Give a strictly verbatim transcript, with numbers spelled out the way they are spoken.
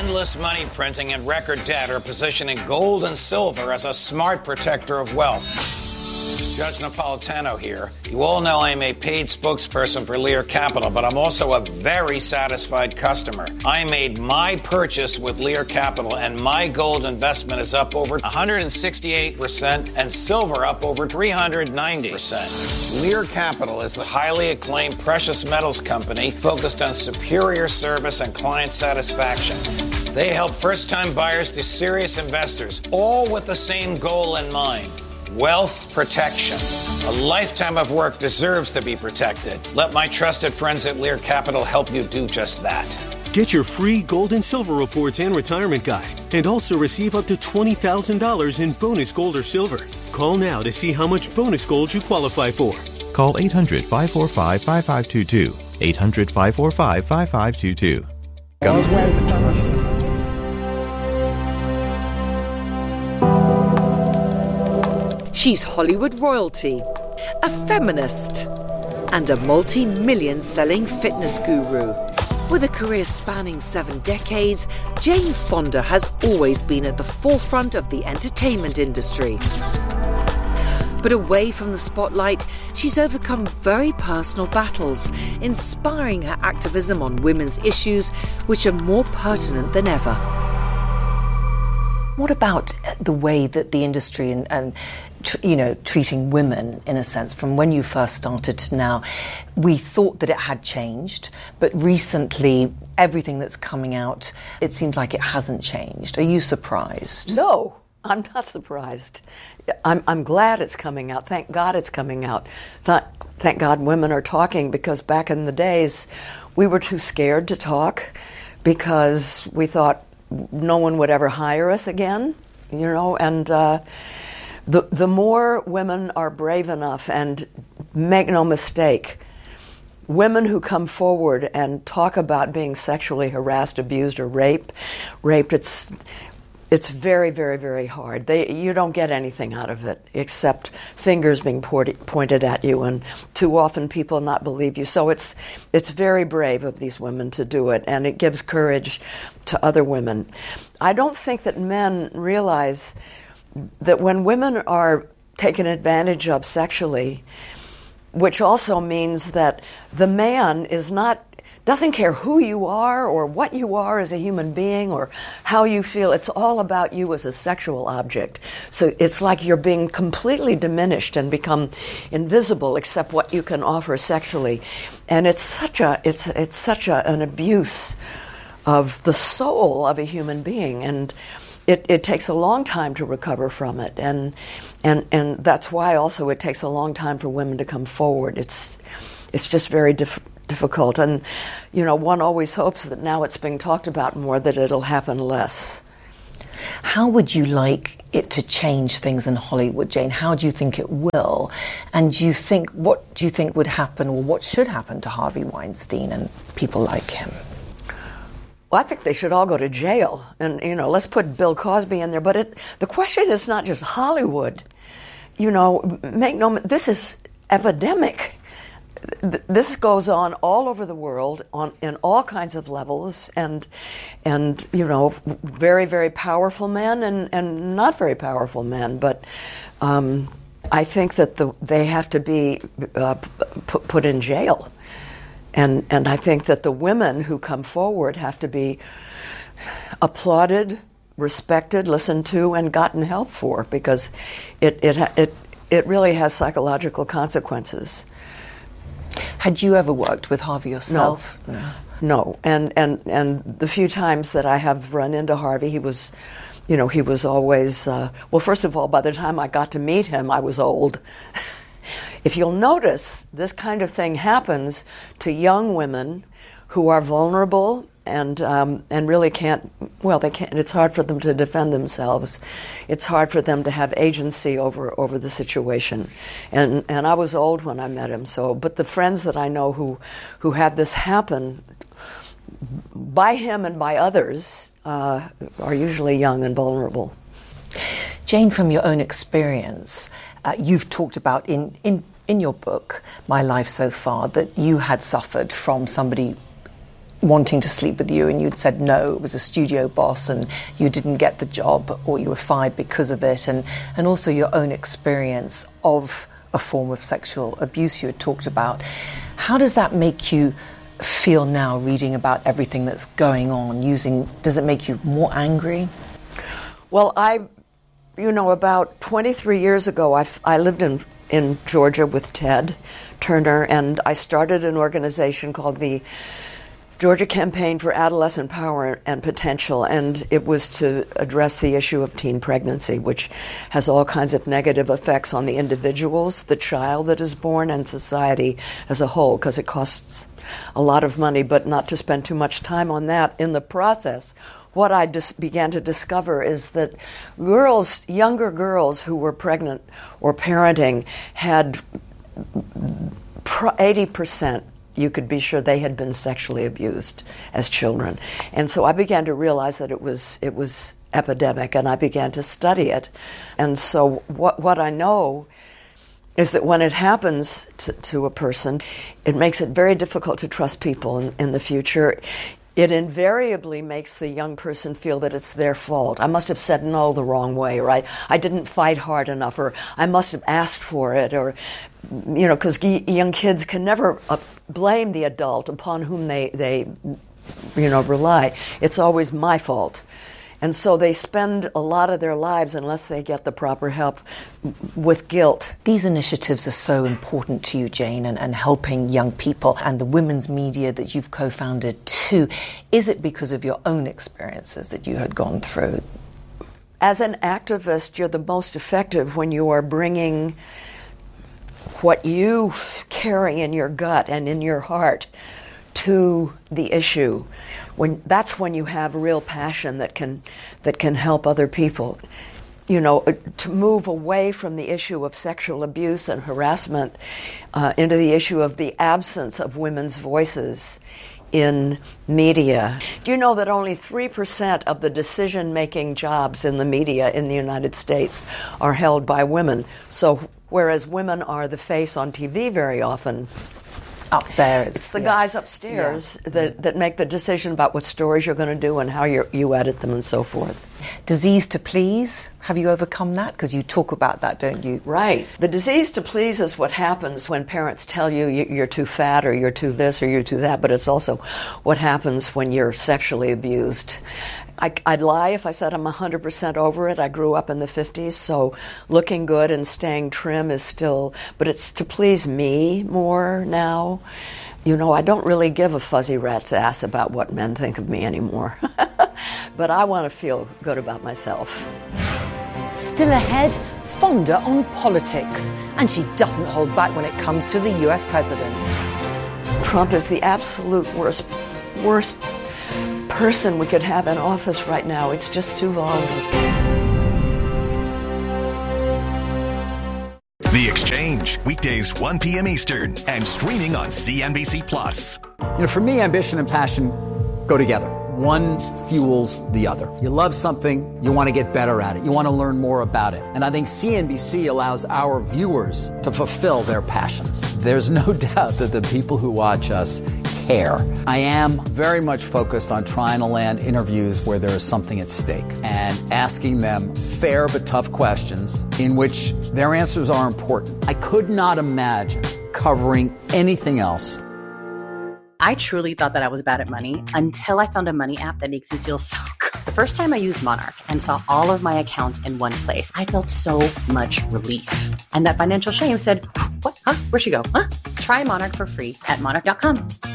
endless money printing and record debt are positioning gold and silver as a smart protector of wealth. Judge Napolitano here. You all know I'm a paid spokesperson for Lear Capital, but I'm also a very satisfied customer. I made my purchase with Lear Capital, and my gold investment is up over one hundred sixty-eight percent and silver up over three hundred ninety percent. Lear Capital is the highly acclaimed precious metals company focused on superior service and client satisfaction. They help first-time buyers to serious investors, all with the same goal in mind. Wealth protection. A lifetime of work deserves to be protected. Let my trusted friends at Lear Capital help you do just that. Get your free gold and silver reports and retirement guide, and also receive up to twenty thousand dollars in bonus gold or silver. Call now to see how much bonus gold you qualify for. Call eight hundred, five four five, five five two two. eight hundred, five four five, five five two two. All's well with fellas. She's Hollywood royalty, a feminist, and a multi-million selling fitness guru. With a career spanning seven decades, Jane Fonda has always been at the forefront of the entertainment industry. But away from the spotlight, she's overcome very personal battles, inspiring her activism on women's issues, which are more pertinent than ever. What about the way that the industry and, and tr- you know, treating women, in a sense, from when you first started to now? We thought that it had changed, but recently, everything that's coming out, it seems like it hasn't changed. Are you surprised? No, I'm not surprised. I'm, I'm glad it's coming out. Thank God it's coming out. Th- thank God women are talking, because back in the days, we were too scared to talk because we thought no one would ever hire us again, you know, and uh, the the more women are brave enough, and make no mistake, women who come forward and talk about being sexually harassed, abused, or raped, raped, it's it's very, very, very hard. They you don't get anything out of it except fingers being pointed pointed at you, and too often people not believe you. So it's it's very brave of these women to do it, and it gives courage to other women. I don't think that men realize that when women are taken advantage of sexually, which also means that the man is not doesn't care who you are or what you are as a human being or how you feel. It's all about you as a sexual object. So it's like you're being completely diminished and become invisible except what you can offer sexually. And it's such a it's it's such a, an abuse of the soul of a human being, and it, it takes a long time to recover from it. And and and that's why also it takes a long time for women to come forward. It's it's just very difficult. difficult. And, you know, one always hopes that now it's being talked about more, that it'll happen less. How would you like it to change things in Hollywood, Jane? How do you think it will? And do you think, what do you think would happen, or what should happen to Harvey Weinstein and people like him? Well, I think they should all go to jail. And, you know, let's put Bill Cosby in there. But it, the question is not just Hollywood. You know, make no, this is epidemic. This goes on all over the world, on in all kinds of levels, and and you know, very very powerful men and, and not very powerful men. But um, I think that the, they have to be uh, put, put in jail, and and I think that the women who come forward have to be applauded, respected, listened to, and gotten help for, because it it it it really has psychological consequences. Had you ever worked with Harvey yourself? No, no. no. And, and and the few times that I have run into Harvey, he was, you know, he was always, uh, well, first of all, by the time I got to meet him, I was old. If you'll notice, this kind of thing happens to young women who are vulnerable and um, and really can't, well, they can't, it's hard for them to defend themselves. It's hard for them to have agency over, over the situation. And and I was old when I met him, so, but the friends that I know who, who had this happen by him and by others uh, are usually young and vulnerable. Jane, from your own experience, uh, you've talked about in, in, in your book, My Life So Far, that you had suffered from somebody wanting to sleep with you and you'd said no, it was a studio boss and you didn't get the job or you were fired because of it, and, and also your own experience of a form of sexual abuse you had talked about. How does that make you feel now, reading about everything that's going on? Using, does it make you more angry? Well, I, you know, about twenty-three years ago, I, I lived in, in Georgia with Ted Turner, and I started an organization called the Georgia Campaign for Adolescent Power and Potential, and it was to address the issue of teen pregnancy, which has all kinds of negative effects on the individuals, the child that is born, and society as a whole, because it costs a lot of money, but not to spend too much time on that. In the process, what I just began to discover is that girls, younger girls who were pregnant or parenting had eighty percent, you could be sure they had been sexually abused as children. And so I began to realize that it was it was epidemic, and I began to study it. And so what what I know is that when it happens to, to a person, it makes it very difficult to trust people in, in the future. It invariably makes the young person feel that it's their fault. I must have said no the wrong way, or I, I didn't fight hard enough, or I must have asked for it, or, you know, because y- young kids can never uh, blame the adult upon whom they, they, you know, rely. It's always my fault. And so they spend a lot of their lives, unless they get the proper help, with guilt. These initiatives are so important to you, Jane, and, and helping young people, and the women's media that you've co-founded too. Is it because of your own experiences that you had gone through? As an activist, you're the most effective when you are bringing what you carry in your gut and in your heart to the issue. When that's when you have real passion that can that can help other people. You know, to move away from the issue of sexual abuse and harassment uh, into the issue of the absence of women's voices in media. Do you know that only three percent of the decision-making jobs in the media in the United States are held by women? So whereas women are the face on T V very often, up there, it's the yeah. guys upstairs yeah. that, that make the decision about what stories you're going to do and how you you edit them and so forth. Disease to please, have you overcome that? Because you talk about that, don't you? Right. The disease to please is what happens when parents tell you you're too fat or you're too this or you're too that, but it's also what happens when you're sexually abused. I, I'd lie if I said I'm one hundred percent over it. I grew up in the fifties, so looking good and staying trim is still, but it's to please me more now. You know, I don't really give a fuzzy rat's ass about what men think of me anymore. But I want to feel good about myself. Still ahead, Fonda on politics, and she doesn't hold back when it comes to the U S president. Trump is the absolute worst, worst person we could have in office right now. It's just too volatile. The Exchange, weekdays one p.m. Eastern, and streaming on C N B C Plus. You know, for me, ambition and passion go together. One fuels the other. You love something, you want to get better at it. You want to learn more about it. And I think C N B C allows our viewers to fulfill their passions. There's no doubt that the people who watch us care. I am very much focused on trying to land interviews where there is something at stake and asking them fair but tough questions in which their answers are important. I could not imagine covering anything else. I truly thought that I was bad at money until I found a money app that makes me feel so good. The first time I used Monarch and saw all of my accounts in one place, I felt so much relief. And that financial shame said, what? Huh? Where'd she go? Huh? Try Monarch for free at monarch dot com.